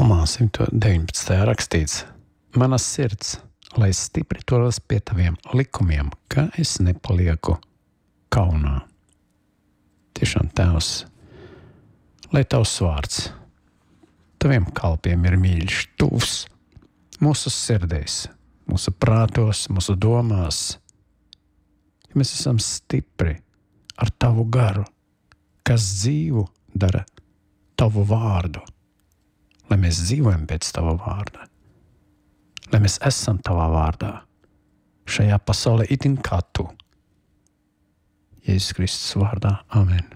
Psalmā 119. rakstīts: Mana sirds, lai stipri turas pie taviem likumiem, ka es nepalieku kaunā. Tiešām, Tēvs, lai tavs vārds taviem kalpiem ir mīļš, tuvs mūsu sirdīs, mūsu prātos, mūsu domās. Ja mēs esam stipri ar tavu garu, kas dzīvu dara tavu vārdu, lai mēs dzīvojam pēc tava vārda, lai mēs esam tavā vārdā, šajā pasaulē itin kā tu. Jēzus Kristus vārdā. Amen.